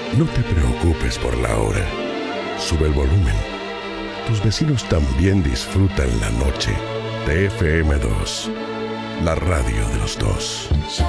No te preocupes por la hora. Sube el volumen. Tus vecinos también disfrutan la noche. TFM2, la radio de los dos.